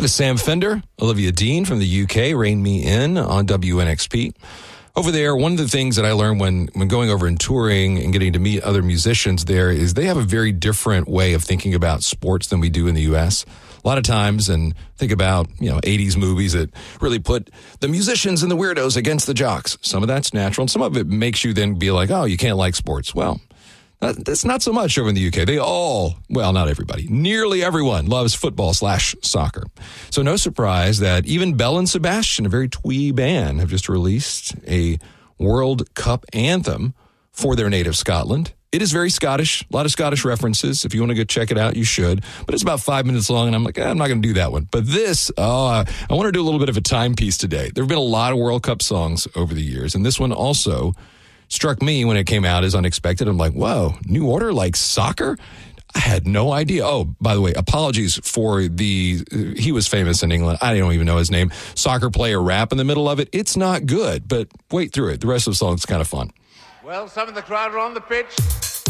That is Sam Fender, Olivia Dean from the UK, Rein Me In on WNXP. Over there, one of the things that I learned when going over and touring and getting to meet other musicians there is they have a very different way of thinking about sports than we do in the U.S. A lot of times, and think about, 80s movies that really put the musicians and the weirdos against the jocks. Some of that's natural, and some of it makes you then be like, oh, you can't like sports. Well, that's not so much over in the UK. They all, well, not everybody, nearly everyone loves football/soccer. So no surprise that even Belle and Sebastian, a very twee band, have just released a World Cup anthem for their native Scotland. It is very Scottish, a lot of Scottish references. If you want to go check it out, you should. But it's about 5 minutes long, and I'm like, I'm not going to do that one. But this, I want to do a little bit of a timepiece today. There have been a lot of World Cup songs over the years, and this one also struck me when it came out as unexpected. I'm like, whoa, New Order like soccer? I had no idea. Oh, by the way, apologies for he was famous in England. I don't even know his name. Soccer player rap in the middle of it. It's not good, but wait through it. The rest of the song's kind of fun. Well, some of the crowd are on the pitch.